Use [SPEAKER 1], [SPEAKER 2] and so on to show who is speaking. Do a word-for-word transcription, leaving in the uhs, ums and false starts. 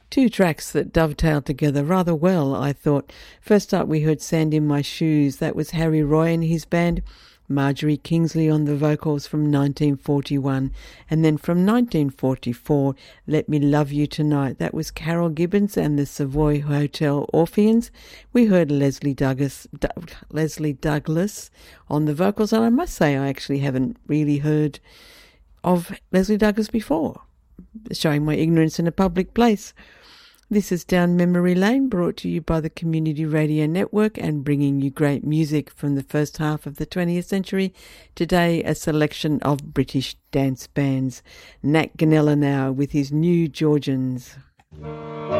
[SPEAKER 1] Two tracks that dovetailed together rather well, I thought. First up, we heard Sand in My Shoes. That was Harry Roy and his band. Marjorie Kingsley on the vocals from nineteen forty-one. And then from nineteen forty-four, Let Me Love You Tonight. That was Carol Gibbons and the Savoy Hotel Orpheans. We heard Leslie Douglas, D- Leslie Douglas on the vocals. And I must say, I actually haven't really heard of Leslie Douglas before, showing my ignorance in a public place. This is Down Memory Lane, brought to you by the Community Radio Network and bringing you great music from the first half of the twentieth century. Today, a selection of British dance bands. Nat Ganella now with his New Georgians.